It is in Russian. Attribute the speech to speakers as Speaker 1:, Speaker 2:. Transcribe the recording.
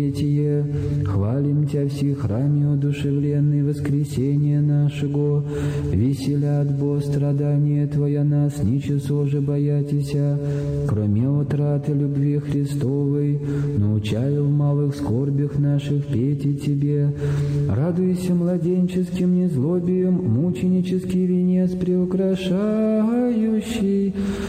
Speaker 1: Хвалим Тя в сей храме одушевленный воскресения нашего, веселят бо страдания Твоя нас, ничего же боятися, кроме утраты любви Христовой, научай в малых скорбях наших петь и Тебе. Радуйся младенческим незлобием, мученический венец приукрашающий,